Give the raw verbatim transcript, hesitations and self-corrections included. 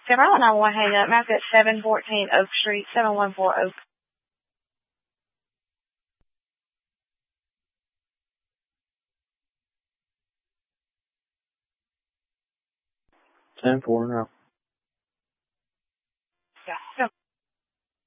Sam, I don't know why I hang up. Now I've got seven fourteen Oak Street, seven one four Oak. ten four now.